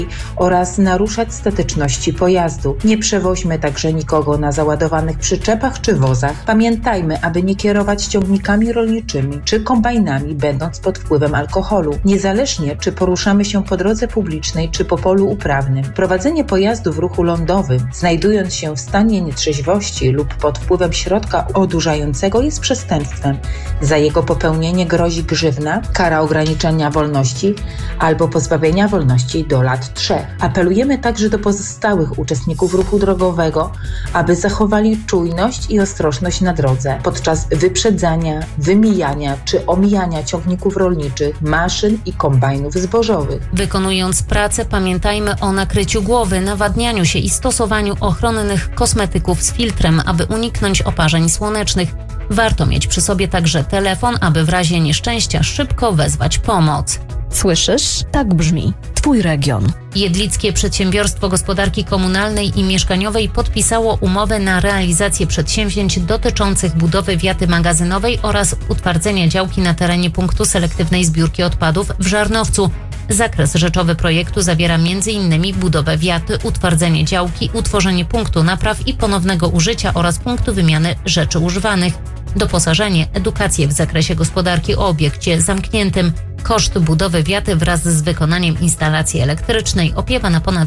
oraz naruszać statyczności pojazdu. Nie przewoźmy także nikogo na załadowanych przyczepach czy wozach. Pamiętajmy, aby nie kierować ciągnikami rolniczymi czy kombajnami, będąc pod wpływem alkoholu. Niezależnie, czy poruszamy się po drodze publicznej czy po polu uprawnym. Prowadzenie pojazdu w ruchu lądowym, znajdując się w stanie nietrzeźwości lub pod wpływem środka odurzającego, jest przestępstwem. Za jego popełnienie grozi grzywna, kara ograniczenia wolności albo pozbawienia wolności do lat 3. Apelujemy także do pozostałych uczestników ruchu drogowego, aby zachowali czujność i ostrożność na drodze podczas wyprzedzania, wymijania czy omijania ciągników rolniczych, maszyn i kombajnów zbożowych. Wykonując pracę, pamiętajmy o nakryciu głowy, nawadnianiu się i stosowaniu ochronnych kosmetyków z filtrem, aby uniknąć oparzeń słonecznych. Warto mieć przy sobie także telefon, aby w razie nieszczęścia szybko wezwać pomoc. Słyszysz? Tak brzmi Twój region. Jedlickie Przedsiębiorstwo Gospodarki Komunalnej i Mieszkaniowej podpisało umowę na realizację przedsięwzięć dotyczących budowy wiaty magazynowej oraz utwardzenia działki na terenie punktu selektywnej zbiórki odpadów w Żarnowcu. Zakres rzeczowy projektu zawiera m.in. budowę wiaty, utwardzenie działki, utworzenie punktu napraw i ponownego użycia oraz punktu wymiany rzeczy używanych, doposażenie, edukację w zakresie gospodarki o obiekcie zamkniętym. Koszt budowy wiaty wraz z wykonaniem instalacji elektrycznej opiewa na ponad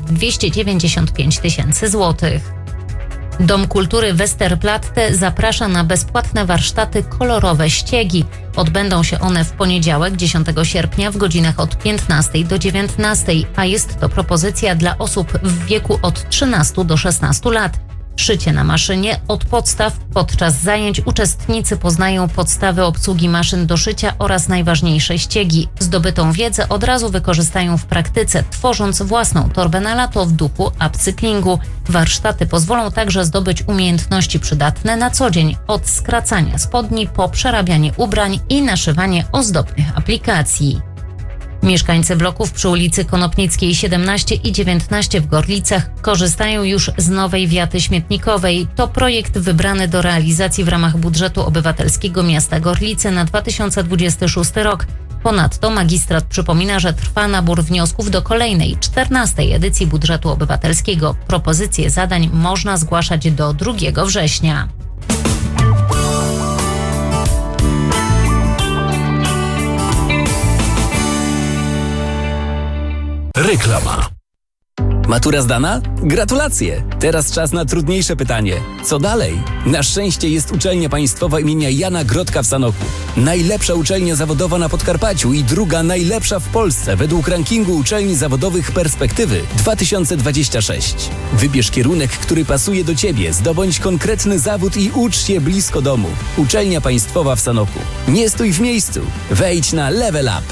295 000 złotych. Dom Kultury Westerplatte zaprasza na bezpłatne warsztaty Kolorowe ściegi. Odbędą się one w poniedziałek, 10 sierpnia w godzinach od 15 do 19, a jest to propozycja dla osób w wieku od 13 do 16 lat. Szycie na maszynie od podstaw. Podczas zajęć uczestnicy poznają podstawy obsługi maszyn do szycia oraz najważniejsze ściegi. Zdobytą wiedzę od razu wykorzystają w praktyce, tworząc własną torbę na lato w duchu upcyklingu. Warsztaty pozwolą także zdobyć umiejętności przydatne na co dzień, od skracania spodni po przerabianie ubrań i naszywanie ozdobnych aplikacji. Mieszkańcy bloków przy ulicy Konopnickiej 17 i 19 w Gorlicach korzystają już z nowej wiaty śmietnikowej. To projekt wybrany do realizacji w ramach budżetu obywatelskiego miasta Gorlice na 2026 rok. Ponadto magistrat przypomina, że trwa nabór wniosków do kolejnej, 14. edycji budżetu obywatelskiego. Propozycje zadań można zgłaszać do 2 września. Reklama. Matura zdana? Gratulacje! Teraz czas na trudniejsze pytanie. Co dalej? Na szczęście jest uczelnia państwowa imienia Jana Grodka w Sanoku. Najlepsza uczelnia zawodowa na Podkarpaciu i druga najlepsza w Polsce według rankingu uczelni zawodowych Perspektywy 2026. Wybierz kierunek, który pasuje do Ciebie, zdobądź konkretny zawód i ucz się blisko domu. Uczelnia państwowa w Sanoku. Nie stój w miejscu. Wejdź na Level Up.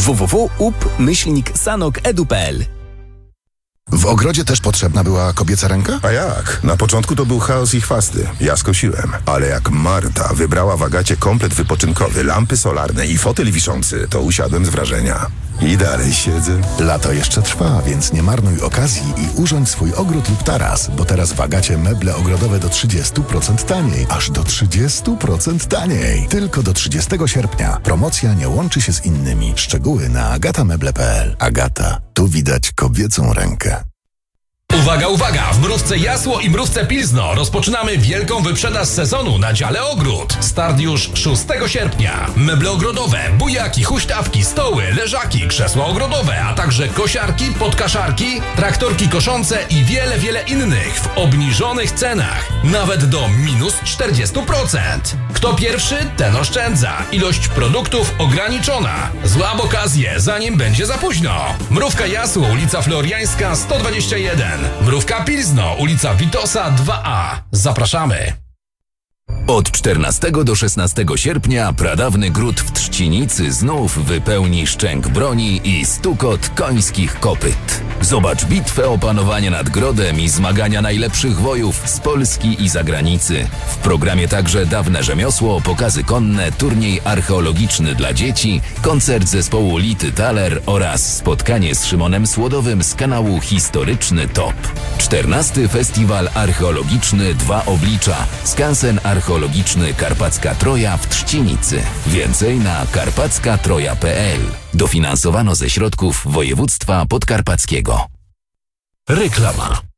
www.up-sanok.edu.pl. W ogrodzie też potrzebna była kobieca ręka? A jak? Na początku to był chaos i chwasty. Ja skosiłem. Ale jak Marta wybrała w Agacie komplet wypoczynkowy, lampy solarne i fotel wiszący, to usiadłem z wrażenia. I dalej siedzę. Lato jeszcze trwa, więc nie marnuj okazji i urządź swój ogród lub taras, bo teraz w Agacie meble ogrodowe do 30% taniej. Aż do 30% taniej. Tylko do 30 sierpnia. Promocja nie łączy się z innymi. Szczegóły na agatameble.pl. Agata. Tu widać kobiecą rękę. Uwaga, uwaga! W Mrówce Jasło i Mrówce Pilzno rozpoczynamy wielką wyprzedaż sezonu na dziale ogród. Start już 6 sierpnia. Meble ogrodowe, bujaki, huśtawki, stoły, leżaki, krzesła ogrodowe, a także kosiarki, podkaszarki, traktorki koszące i wiele innych w obniżonych cenach. Nawet do minus 40%. Kto pierwszy, ten oszczędza. Ilość produktów ograniczona. Złap okazję, zanim będzie za późno. Mrówka Jasło, ulica Floriańska 121. Mrówka Pilzno, ulica Witosa 2A. Zapraszamy. Od 14 do 16 sierpnia pradawny gród w Trzcinicy znów wypełni szczęk broni i stukot końskich kopyt. Zobacz bitwę o panowanie nad grodem i zmagania najlepszych wojów z Polski i zagranicy. W programie także dawne rzemiosło, pokazy konne, turniej archeologiczny dla dzieci, koncert zespołu Lity Thaler oraz spotkanie z Szymonem Słodowym z kanału Historyczny Top. 14. Festiwal Archeologiczny Dwa Oblicza. Skansen archeologiczny Karpacka Troja w Trzcinicy. Więcej na karpackatroja.pl. Dofinansowano ze środków województwa podkarpackiego. Reklama.